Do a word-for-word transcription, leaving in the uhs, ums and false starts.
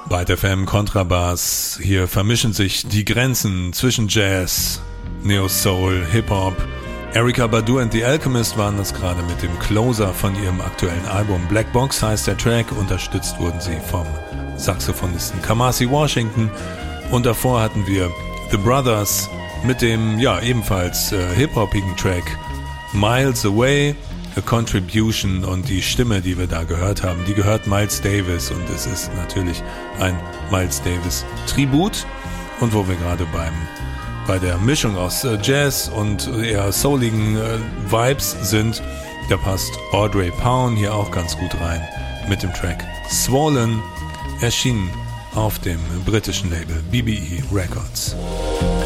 Byte F M Kontrabass. Hier vermischen sich die Grenzen zwischen Jazz, Neo-Soul, Hip-Hop. Erykah Badu and the Alchemist waren das gerade mit dem Closer von ihrem aktuellen Album. Black Box heißt der Track. Unterstützt wurden sie vom Saxophonisten Kamasi Washington. Und davor hatten wir The Brothers mit dem, ja, ebenfalls äh, hip-hopigen Track Miles Away. A Contribution, und die Stimme, die wir da gehört haben, die gehört Miles Davis, und es ist natürlich ein Miles Davis Tribut. Und wo wir gerade beim bei der Mischung aus äh, Jazz und eher souligen äh, Vibes sind, da passt Audrey Pound hier auch ganz gut rein mit dem Track Swollen, erschienen auf dem britischen Label B B E Records.